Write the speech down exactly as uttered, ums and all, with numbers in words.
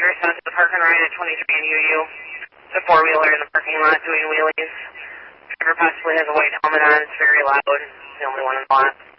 Driver sent to the park and ride at twenty-three and U U. The four-wheeler in the parking lot doing wheelies. Driver possibly has a white helmet on. It's very loud. It's the only one in the lot.